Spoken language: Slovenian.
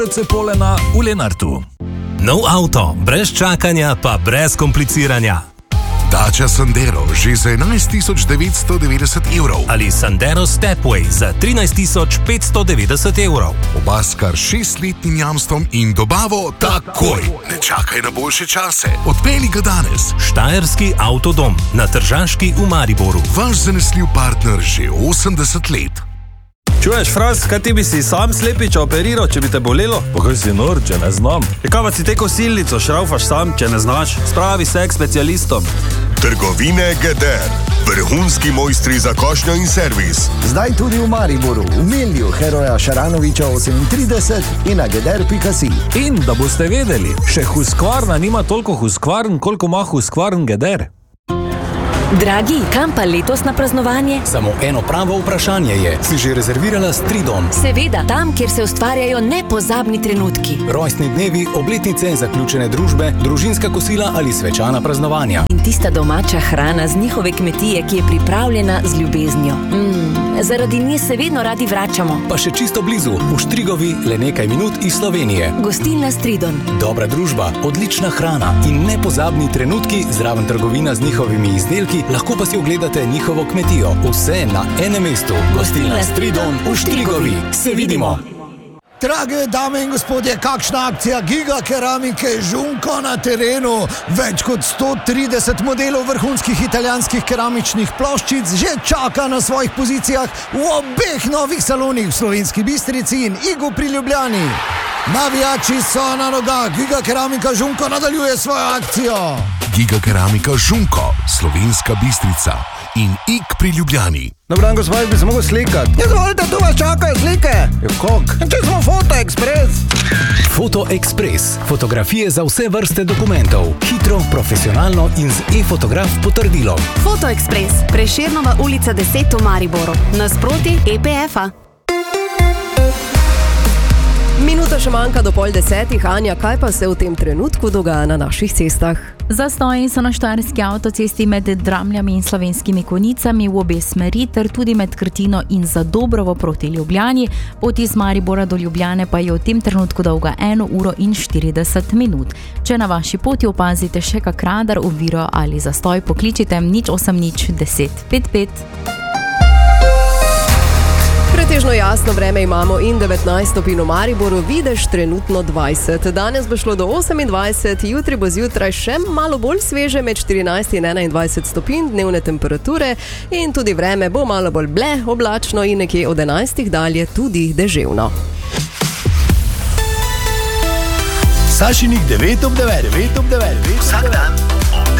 Polena v Lenartu. Nov avto, brez čakanja pa brez kompliciranja. Dacia Sandero že za 11.990 evrov. Ali Sandero Stepway za 13.590 evrov. Oba s kar 6-letnim jamstvom in dobavo takoj. Ne čakaj na boljše čase. Odpelji ga danes. Štajerski avtodom na Tržaški v Mariboru. Vaš zanesljiv partner že 80 let. Čuješ, Fras, kaj ti bi si sam slepiča operiral, če bi te bolelo? Pa kaj si nor, če ne znam. Kaj pa si te kosilnico šraufaš sam, če ne znaš? Spravi se k specialistom. Trgovine Geder. Vrhunski mojstri za košnjo in servis. Zdaj tudi v Mariboru, v Milju Heroja Šaranoviča 38 in na geder.si. In da boste vedeli, še Husqvarna nima toliko Husqvarn, koliko ima Husqvarn Geder. Dragi, kam pa letos na praznovanje? Samo eno pravo vprašanje je. Si že rezervirala Stridon? Seveda, tam, kjer se ustvarjajo nepozabni trenutki. Rojstni dnevi, obletnice, zaključene družbe, družinska kosila ali svečana praznovanja. In tista domača hrana z njihove kmetije, ki je pripravljena z ljubeznijo. Zaradi nje se vedno radi vračamo. Pa še čisto blizu, v Štrigovi, le nekaj minut iz Slovenije. Gostilna Stridon. Dobra družba, odlična hrana in nepozabni trenutki, zraven trgovina z njihovimi izdelki, lahko pa si ogledate njihovo kmetijo. Vse na enem mestu. Gostilna Stridon v Štrigovi. Se vidimo! Drage dame in gospodje, kakšna akcija Giga Keramike Žunko na terenu. Več kot 130 modelov vrhunskih italijanskih keramičnih ploščic že čaka na svojih pozicijah v obeh novih salonih v Slovenski Bistrici in Igu pri Ljubljani. Navijači so na nogah, Giga Keramika Žunko nadaljuje svojo akcijo. Giga Keramika Žunko, Slovenska Bistrica in Ig pri Ljubljani. Dobro dan, gospod, bi se mogel slikati. Izvolite, tu vas čakajo slike. Če smo Foto Express. Foto Express. Fotografije za vse vrste dokumentov. Hitro, profesionalno in z e-fotograf potrdilom. Foto Express. Prešernova ulica 10 v Mariboru. Nasproti EPF-a. Minuta še manjka do 9:30. Anja, kaj pa se v tem trenutku dogaja na naših cestah? Zastoji so na štajerski avtocesti med Dramljami in Slovenskimi Konjicami v obe smeri ter tudi med Krtino in Zadobrovo proti Ljubljani. Pot iz Maribora do Ljubljane pa je v tem trenutku dolga 1 uro in 40 minut. Če na vaši poti opazite še kak radar, oviro ali zastoj, pokličite 0800 10 55. Pretežno jasno vreme imamo in 19 stopinj v Mariboru, Videž trenutno 20. Danes bo šlo do 28, jutri bo zjutraj še malo bolj sveže med 14 in 21 stopinj dnevne temperature in tudi vreme bo malo bolj oblačno in nekje od 11 dalje tudi deževno. Sašinik 9 ob 9. Vsak dan